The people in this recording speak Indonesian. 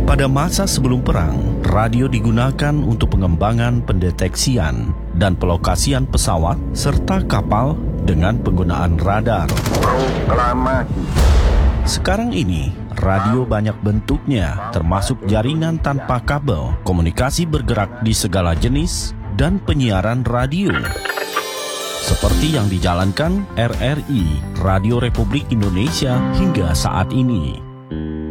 Pada masa sebelum perang, radio digunakan untuk pengembangan pendeteksian dan pelokasian pesawat serta kapal dengan penggunaan radar. Proklamasi. Sekarang ini, radio banyak bentuknya, termasuk jaringan tanpa kabel, komunikasi bergerak di segala jenis, dan penyiaran radio. Seperti yang dijalankan RRI, Radio Republik Indonesia hingga saat ini.